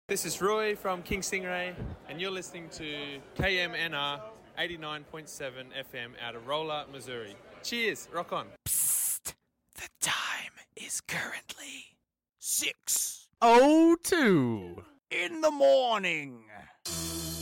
This is Roy from King Stingray, and you're listening to KMNR 89.7 FM out of Rolla, Missouri. Cheers, rock on. Psst, the time is currently 6:02 in the morning.